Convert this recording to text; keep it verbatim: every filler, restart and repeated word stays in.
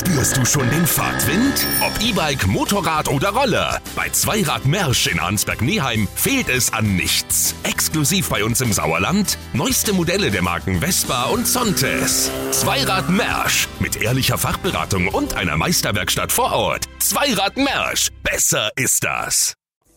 Spürst du schon den Fahrtwind? Ob E-Bike, Motorrad oder Roller. Bei Zweirad Mersch in Arnsberg-Neheim fehlt es an nichts. Exklusiv bei uns im Sauerland neueste Modelle der Marken Vespa und Zontes. Zweirad Mersch mit ehrlicher Fachberatung und einer Meisterwerkstatt vor Ort. Zweirad Mersch. Besser ist das.